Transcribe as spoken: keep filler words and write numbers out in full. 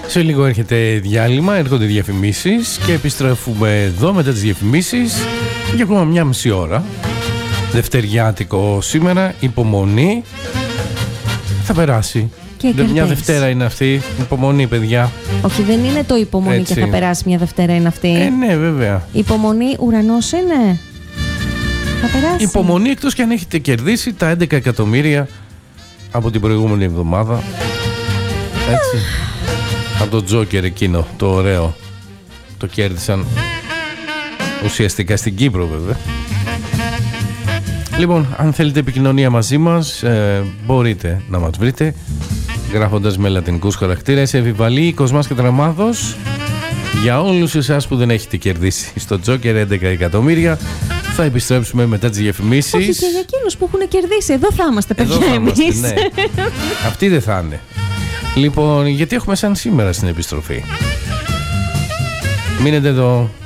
Σε λίγο έρχεται διάλειμμα, έρχονται διαφημίσεις και επιστρέφουμε εδώ μετά τις διαφημίσεις για ακόμα μια μισή ώρα. Δευτεριάτικο σήμερα, υπομονή, θα περάσει. Δε, μια Δευτέρα είναι αυτή, υπομονή παιδιά. Όχι, δεν είναι το υπομονή. Έτσι. Και θα περάσει μια Δευτέρα είναι αυτή. Ε, ναι, βέβαια. Υπομονή, ουρανός είναι. Θα περάσει. Υπομονή, εκτός και αν έχετε κερδίσει τα έντεκα εκατομμύρια από την προηγούμενη εβδομάδα. Έτσι. Από το Τζόκερ εκείνο, το ωραίο. Το κέρδισαν ουσιαστικά στην Κύπρο βέβαια. Λοιπόν, αν θέλετε επικοινωνία μαζί μας, ε, μπορείτε να μας βρείτε γράφοντας με λατινικούς χαρακτήρες Επιβαλή, Κοσμάς και Τραμάδος. Για όλους εσάς που δεν έχετε κερδίσει στο Τζόκερ έντεκα εκατομμύρια, θα επιστρέψουμε μετά τις διαφημίσεις. Όχι, και για εκείνους που έχουν κερδίσει, εδώ θα είμαστε παιδιά εδώ θα εμείς. Είμαστε, ναι. Αυτοί δεν θα είναι. Λοιπόν, γιατί έχουμε σαν σήμερα στην επιστροφή. Μείνετε εδώ.